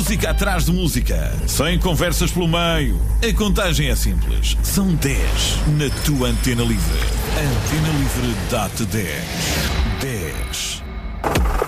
música atrás de música, sem conversas pelo meio. A contagem é simples. São 10 na tua Antena Livre. Antena Livre dá-te 10. 10.